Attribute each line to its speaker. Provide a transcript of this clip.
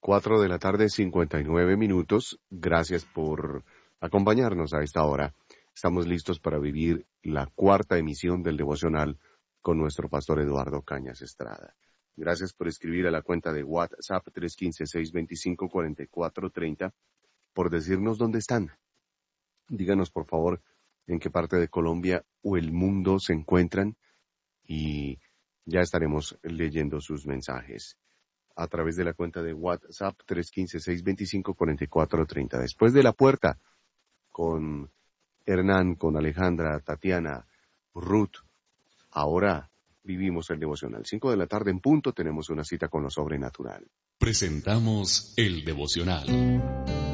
Speaker 1: 4:59 p.m. Gracias por acompañarnos a esta hora. Estamos listos para vivir la cuarta emisión del devocional con nuestro pastor Eduardo Cañas Estrada. Gracias por escribir a la cuenta de WhatsApp 315-625-4430 por decirnos dónde están. Díganos, por favor, en qué parte de Colombia o el mundo se encuentran y ya estaremos leyendo sus mensajes a través de la cuenta de WhatsApp 315-625-4430. Después de la puerta, con Hernán, con Alejandra, Tatiana, Ruth, ahora vivimos el devocional. 5 p.m. en punto tenemos una cita con lo sobrenatural.
Speaker 2: Presentamos el devocional.